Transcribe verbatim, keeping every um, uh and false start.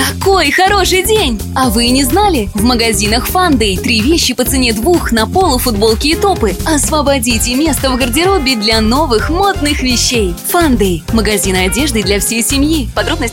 Какой хороший день! А вы не знали? В магазинах Фандэй три вещи по цене двух на полу, футболки и топы. Освободите место в гардеробе для новых модных вещей. Фандэй – магазин одежды для всей семьи. Подробности